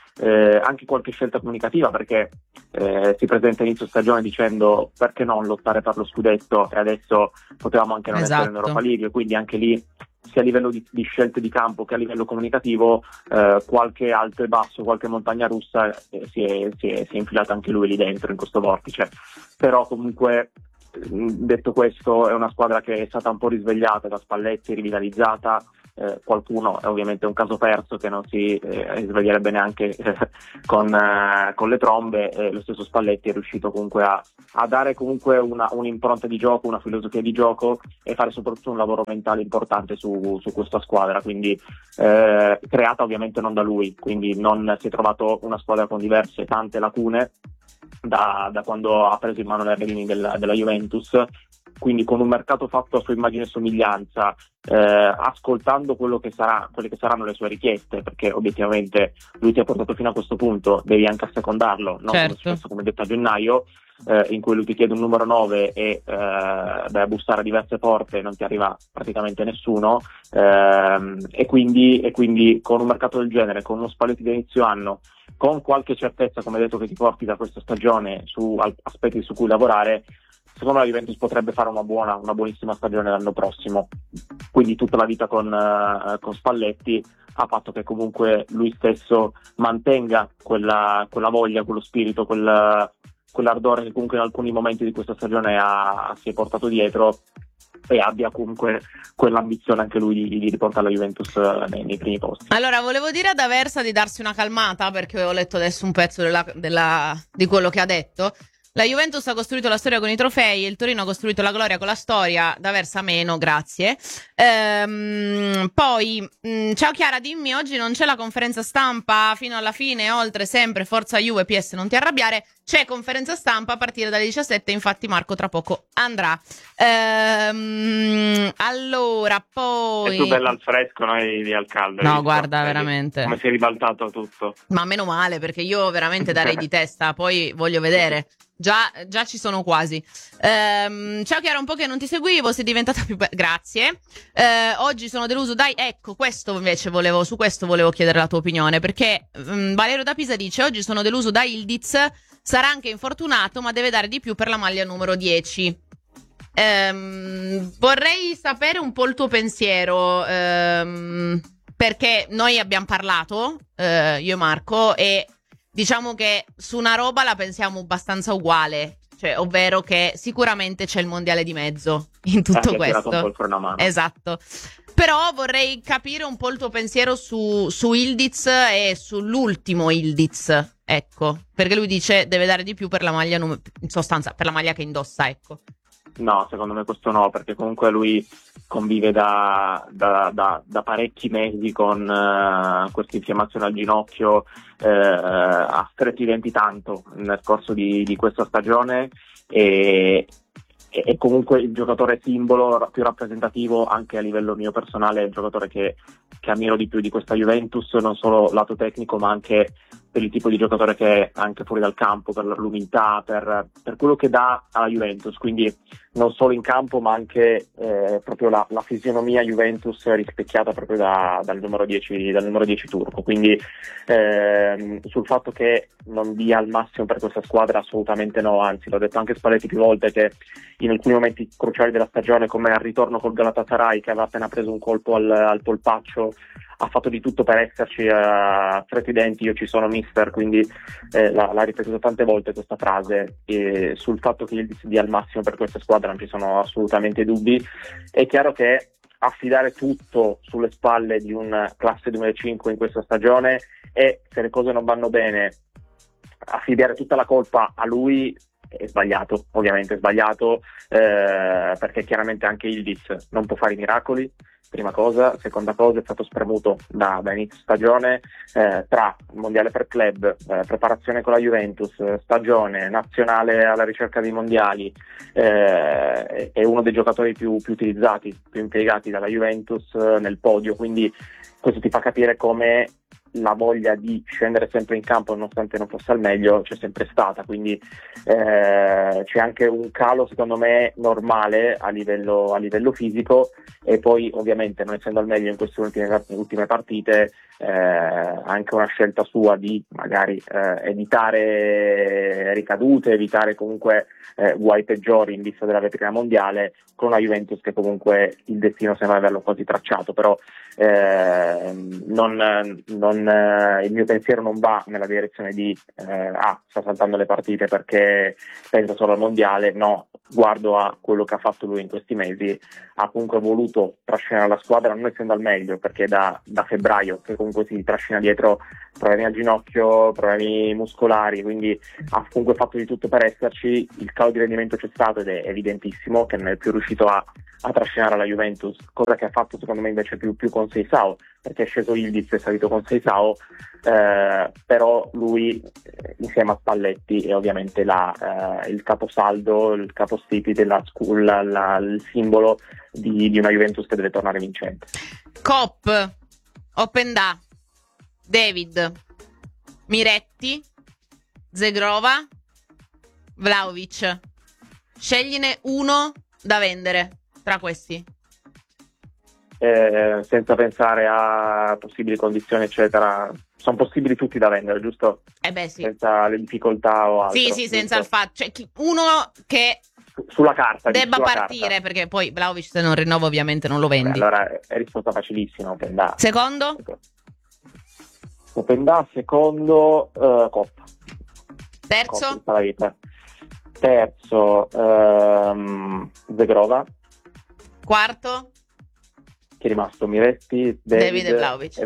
anche qualche scelta comunicativa, perché si presenta inizio stagione dicendo perché non lottare per lo scudetto, e adesso potevamo anche non essere in Europa League, quindi anche lì sia a livello di scelte di campo che a livello comunicativo qualche alto e basso, qualche montagna russa si è infilata anche lui lì dentro in questo vortice. Però comunque, detto questo, è una squadra che è stata un po' risvegliata da Spalletti, rivitalizzata. Qualcuno è ovviamente un caso perso che non si risveglierebbe neanche con le trombe, lo stesso Spalletti è riuscito comunque a dare comunque un'impronta di gioco, una filosofia di gioco, e fare soprattutto un lavoro mentale importante su questa squadra, quindi creata ovviamente non da lui, quindi non si è trovato una squadra con diverse tante lacune da quando ha preso in mano le redini della Juventus, quindi con un mercato fatto a sua immagine e somiglianza, ascoltando quelle che saranno le sue richieste, perché obiettivamente lui ti ha portato fino a questo punto, devi anche assecondarlo, non come è successo, come detto, a gennaio, in cui lui ti chiede un numero 9 e vai a bussare a diverse porte e non ti arriva praticamente nessuno, e quindi con un mercato del genere, con uno Spalletti di inizio anno, con qualche certezza, come detto, che ti porti da questa stagione su aspetti su cui lavorare, secondo me la Juventus potrebbe fare una buonissima stagione l'anno prossimo. Quindi tutta la vita con Spalletti ha fatto che comunque lui stesso mantenga quella voglia, quello spirito, quell'ardore che comunque in alcuni momenti di questa stagione si è portato dietro, e abbia comunque quell'ambizione anche lui di riportare la Juventus nei primi posti. Allora, volevo dire ad Aversa di darsi una calmata, perché ho letto adesso un pezzo di quello che ha detto. La Juventus ha costruito la storia con i trofei, il Torino ha costruito la gloria con la storia. D'Aversa meno, grazie. Poi, ciao Chiara, dimmi, oggi non c'è la conferenza stampa fino alla fine, oltre sempre, forza Juve, PS non ti arrabbiare. C'è conferenza stampa a partire dalle 17, infatti Marco tra poco andrà. Allora, poi... È più bella al fresco, noi lì al caldo. No, guarda, veramente. Come si è ribaltato tutto. Ma meno male, perché io veramente darei di testa, poi voglio vedere. Già ci sono quasi. Ciao Chiara, un po' che non ti seguivo, sei diventata più grazie. Oggi sono deluso, dai, ecco, su questo volevo chiedere la tua opinione, perché Valerio da Pisa dice: oggi sono deluso da Ildiz, sarà anche infortunato, ma deve dare di più per la maglia numero 10. Vorrei sapere un po' il tuo pensiero, perché noi abbiamo parlato, io e Marco, e diciamo che su una roba la pensiamo abbastanza uguale, cioè, ovvero che sicuramente c'è il mondiale di mezzo in tutto questo. Un po' il freno a mano. Esatto. Però vorrei capire un po' il tuo pensiero su Ildiz e sull'ultimo Ildiz, ecco, perché lui dice deve dare di più per la maglia, in sostanza per la maglia che indossa, ecco. No, secondo me questo no, perché comunque lui convive da parecchi mesi con questa infiammazione al ginocchio, ha stretto i denti tanto nel corso di questa stagione, e comunque il giocatore simbolo più rappresentativo anche a livello mio personale, è il giocatore che ammiro di più di questa Juventus, non solo lato tecnico ma anche per il tipo di giocatore che è anche fuori dal campo, per l'umiltà, per quello che dà alla Juventus, quindi non solo in campo ma anche proprio la fisionomia Juventus rispecchiata proprio dal numero 10 turco, quindi sul fatto che non dia il massimo per questa squadra assolutamente no, anzi l'ho detto anche Spalletti più volte, che in alcuni momenti cruciali della stagione, come al ritorno col Galatasaray che aveva appena preso un colpo al polpaccio, ha fatto di tutto per esserci, stretto i denti, io ci sono mister, quindi l'ha ripetuto tante volte questa frase, e sul fatto che il dia il massimo per questa squadra non ci sono assolutamente dubbi. È chiaro che affidare tutto sulle spalle di un classe 2005 in questa stagione, e se le cose non vanno bene affidare tutta la colpa a lui è sbagliato, ovviamente è sbagliato, perché chiaramente anche Ildiz non può fare i miracoli, prima cosa. Seconda cosa, è stato spremuto da inizio stagione, tra mondiale per club, preparazione con la Juventus, stagione nazionale alla ricerca dei mondiali, è uno dei giocatori più utilizzati, più impiegati dalla Juventus nel podio, quindi questo ti fa capire come la voglia di scendere sempre in campo nonostante non fosse al meglio c'è sempre stata, quindi c'è anche un calo secondo me normale a livello fisico, e poi ovviamente non essendo al meglio in queste ultime partite anche una scelta sua di magari evitare ricadute, evitare comunque guai peggiori in vista della vetrina mondiale, con una Juventus che comunque il destino sembra averlo quasi tracciato, però il mio pensiero non va nella direzione di sta saltando le partite perché pensa solo al mondiale. No, guardo a quello che ha fatto lui in questi mesi, ha comunque voluto trascinare la squadra non essendo al meglio, perché da febbraio che comunque si trascina dietro problemi al ginocchio, problemi muscolari, quindi ha comunque fatto di tutto per esserci. Il calo di rendimento c'è stato ed è evidentissimo che non è più riuscito a trascinare la Juventus, cosa che ha fatto secondo me invece più con Seisao, perché è sceso Yildiz e è salito con Seisao, però lui insieme a Spalletti è ovviamente il caposaldo, il capostipite, il simbolo di una Juventus che deve tornare vincente. Cop, Openda, David, Miretti, Zegrova, Vlahovic. Scegliene uno da vendere tra questi. Senza pensare a possibili condizioni eccetera, sono possibili tutti da vendere, giusto? Beh sì. Senza le difficoltà o altro. Sì, senza il fatto, cioè uno che sulla carta debba sulla partire carta. Perché poi Vlahovic se non rinnova ovviamente non lo vendi. Allora è risposta facilissima, Openda. Secondo? Openda, secondo Coppa. Terzo? Coppa, terzo Zegrova. Quarto? Chi è rimasto? Miretti, David e Vlahovic.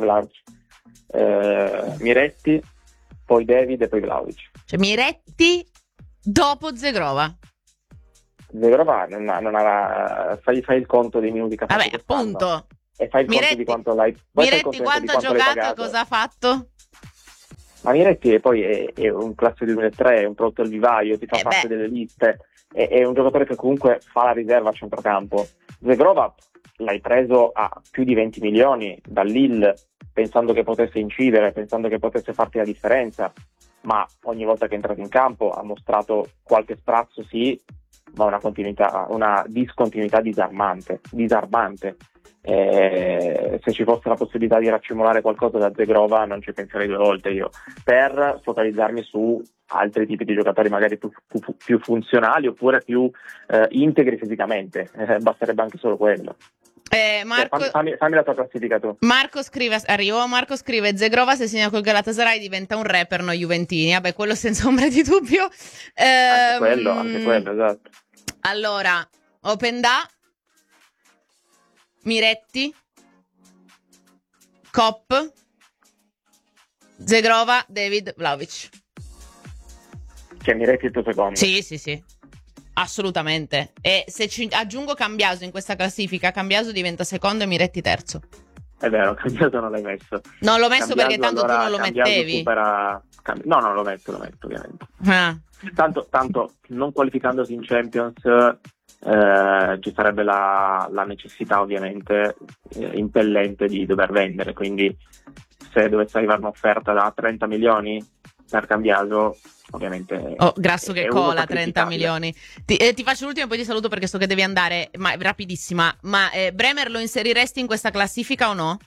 Miretti, poi David e poi Vlahovic. Cioè Miretti dopo Zegrova. Zegrova non aveva, fai il conto dei minuti che ha fatto. Vabbè, appunto. E fai il conto di quanto l'hai. Miretti quanto ha giocato, cosa ha fatto? Ma Miretti poi è un classe 2003, è un prodotto al vivaio, ti fa parte delle liste, è un giocatore che comunque fa la riserva a centrocampo. Zegrova l'hai preso a più di 20 milioni dal Lille, pensando che potesse incidere, pensando che potesse farti la differenza, ma ogni volta che è entrato in campo ha mostrato qualche sprazzo, sì, ma una discontinuità disarmante. Se ci fosse la possibilità di raccimolare qualcosa da Zegrova non ci penserei due volte io, per focalizzarmi su altri tipi di giocatori magari più funzionali oppure più integri fisicamente, basterebbe anche solo quello. Marco, fammi la tua classifica tu. Marco scrive Zegrova se segna col Galatasaray diventa un re per noi juventini. Vabbè, quello senza ombra di dubbio. Anche quello, esatto. Allora, Openda, Miretti, Cop, Zegrova, David, Vlahovic. Cioè Miretti il tuo secondo? Sì, assolutamente. E se ci aggiungo Cambiaso in questa classifica, Cambiaso diventa secondo e Miretti terzo. È vero, Cambiaso non l'hai messo. Non l'ho messo Cambiaso, perché tanto allora, tu non lo mettevi. No, lo metto ovviamente. Tanto non qualificandosi in Champions ci sarebbe la necessità ovviamente impellente di dover vendere, quindi se dovesse arrivare un'offerta da 30 milioni per Cambiaso, ovviamente grasso che cola 30 milioni. Ti faccio l'ultimo e poi ti saluto perché so che devi andare, ma rapidissima. Ma Bremer lo inseriresti in questa classifica o no?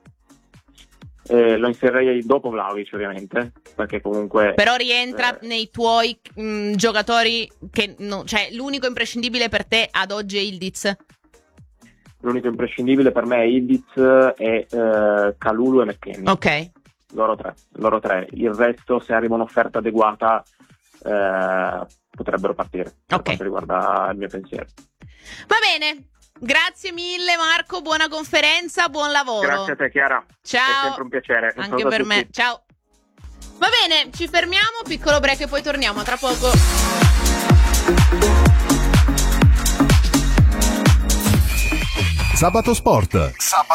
Lo inserirei dopo Vlahovic ovviamente, perché comunque però rientra nei tuoi giocatori che cioè l'unico imprescindibile per te ad oggi è Yildiz. L'unico imprescindibile per me è Yildiz e Kalulu e McKennie. Ok. Loro tre. Il resto, se arriva un'offerta adeguata, potrebbero partire. Per quanto riguarda il mio pensiero. Va bene. Grazie mille Marco, buona conferenza, buon lavoro. Grazie a te Chiara. Ciao. È sempre un piacere. Anche per me. Ciao. Va bene, ci fermiamo, piccolo break e poi torniamo tra poco. Sabato Sport.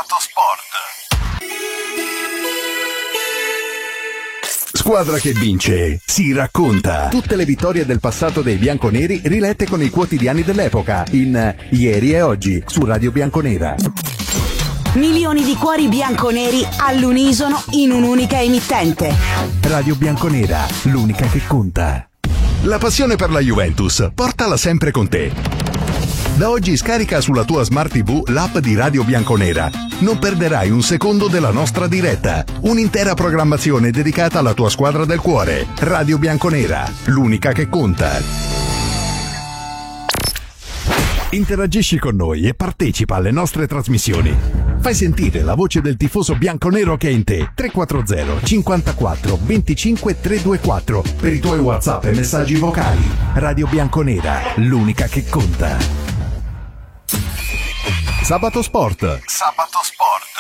Squadra che vince si racconta. Tutte le vittorie del passato dei bianconeri rilette con i quotidiani dell'epoca in Ieri e Oggi su Radio Bianconera. Milioni di cuori bianconeri all'unisono in un'unica emittente. Radio Bianconera, l'unica che conta. La passione per la Juventus, portala sempre con te. Da oggi scarica sulla tua Smart TV l'app di Radio Bianconera. Non perderai un secondo della nostra diretta. Un'intera programmazione dedicata alla tua squadra del cuore. Radio Bianconera, l'unica che conta. Interagisci con noi e partecipa alle nostre trasmissioni. Fai sentire la voce del tifoso bianconero che è in te. 340 54 25 324 per i tuoi WhatsApp e messaggi vocali. Radio Bianconera, l'unica che conta. Sabato Sport.